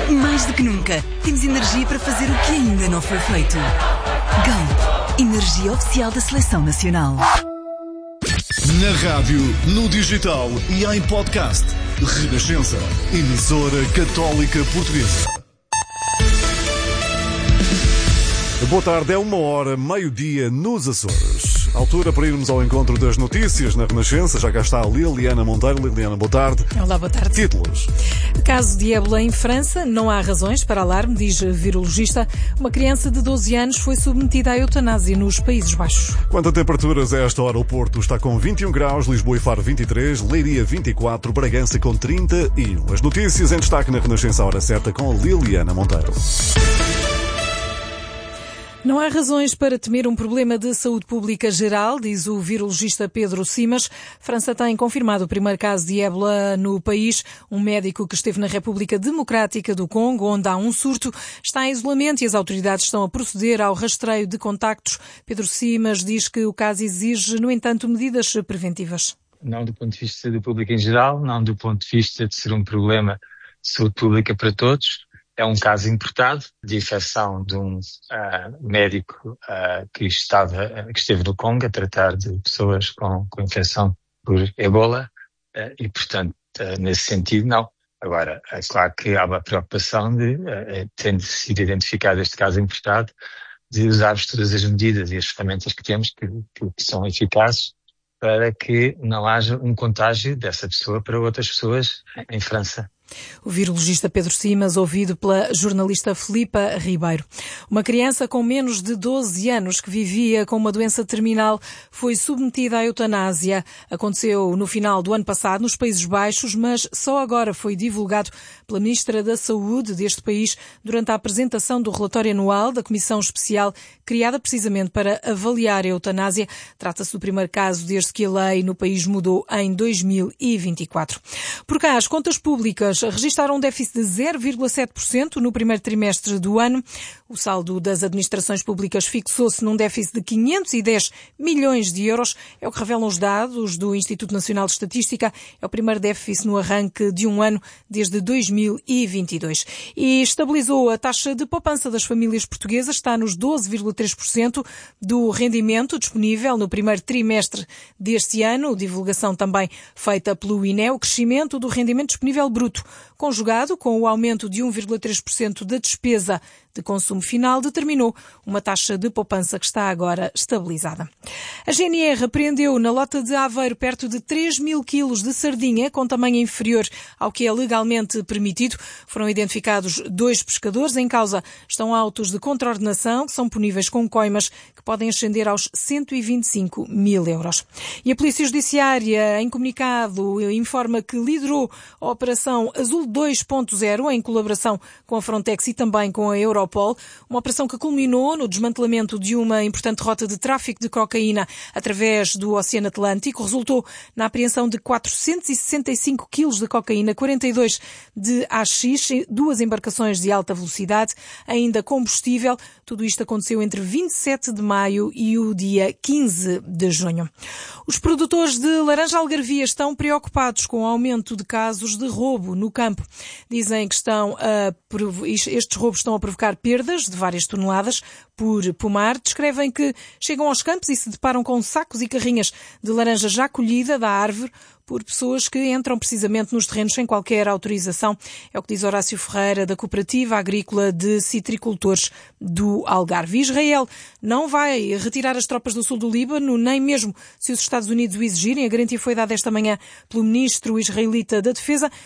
Mais do que nunca, temos energia para fazer o que ainda não foi feito. Galp, energia oficial da Seleção Nacional. Na rádio, no digital e em podcast. Renascença, emissora católica portuguesa. Boa tarde, é 1h, meio-dia nos Açores. Altura para irmos ao encontro das notícias na Renascença. Já cá está a Liliana Monteiro. Liliana, boa tarde. Olá, boa tarde. Títulos. Caso de ébola em França, não há razões para alarme, diz virologista. Uma criança de 12 anos foi submetida à eutanásia nos Países Baixos. Quanto a temperaturas, a esta hora o Porto está com 21 graus, Lisboa e Faro 23, Leiria 24, Bragança com 31. As notícias em destaque na Renascença à hora certa com a Liliana Monteiro. Não há razões para temer um problema de saúde pública geral, diz o virologista Pedro Simas. França tem confirmado o primeiro caso de ébola no país. Um médico que esteve na República Democrática do Congo, onde há um surto, está em isolamento e as autoridades estão a proceder ao rastreio de contactos. Pedro Simas diz que o caso exige, no entanto, medidas preventivas. Não do ponto de vista de saúde pública em geral, não do ponto de vista de ser um problema de saúde pública para todos. É um caso importado de infecção de um médico que esteve no Congo a tratar de pessoas com infecção por ebola e, portanto, nesse sentido, não. Agora, é claro que há uma preocupação de, tendo sido identificado este caso importado, de usarmos todas as medidas e as ferramentas que temos que são eficazes para que não haja um contágio dessa pessoa para outras pessoas em França. O virologista Pedro Simas, ouvido pela jornalista Filipa Ribeiro. Uma criança com menos de 12 anos que vivia com uma doença terminal foi submetida à eutanásia. Aconteceu no final do ano passado nos Países Baixos, mas só agora foi divulgado pela Ministra da Saúde deste país durante a apresentação do relatório anual da Comissão Especial criada precisamente para avaliar a eutanásia. Trata-se do primeiro caso desde que a lei no país mudou em 2024. Por cá, as contas públicas registraram um déficit de 0,7% no primeiro trimestre do ano. O saldo das administrações públicas fixou-se num déficit de 510 milhões de euros. É o que revelam os dados do Instituto Nacional de Estatística. É o primeiro déficit no arranque de um ano desde 2022. E estabilizou a taxa de poupança das famílias portuguesas. Está nos 12,3% do rendimento disponível no primeiro trimestre deste ano. Divulgação também feita pelo INE. O crescimento do rendimento disponível bruto, conjugado com o aumento de 1,3% da despesa de consumo final, determinou uma taxa de poupança que está agora estabilizada. A GNR apreendeu na Lota de Aveiro perto de 3 mil quilos de sardinha com tamanho inferior ao que é legalmente permitido. Foram identificados 2 pescadores. Em causa estão autos de contraordenação que são puníveis com coimas que podem ascender aos 125 mil euros. E a Polícia Judiciária, em comunicado, informa que liderou a Operação Azul 2.0 em colaboração com a Frontex e também com a Europol, uma operação que culminou no desmantelamento de uma importante rota de tráfico de cocaína através do Oceano Atlântico. Resultou na apreensão de 465 quilos de cocaína, 42 de AX, 2 embarcações de alta velocidade, ainda combustível. Tudo isto aconteceu entre 27 de maio e o dia 15 de junho. Os produtores de laranja algarvia estão preocupados com o aumento de casos de roubo no campo. Dizem que estes roubos estão a provocar perdas de várias toneladas por pomar. Descrevem que chegam aos campos e se deparam com sacos e carrinhas de laranja já colhida da árvore por pessoas que entram precisamente nos terrenos sem qualquer autorização. É o que diz Horácio Ferreira, da Cooperativa Agrícola de Citricultores do Algarve. Israel não vai retirar as tropas do sul do Líbano, nem mesmo se os Estados Unidos o exigirem. A garantia foi dada esta manhã pelo ministro israelita da Defesa.